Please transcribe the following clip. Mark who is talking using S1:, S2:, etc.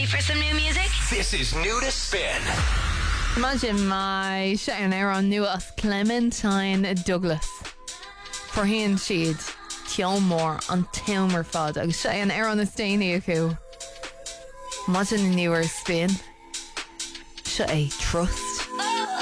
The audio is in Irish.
S1: for some new music?
S2: This is New to Spin.
S3: Imagine my Shane Aaron knew us Clementine Douglas for hyn siad Tiomor an Tiomor fad agus Shane Aaron is Daine acu. Imagine a newer spin. Shea trust.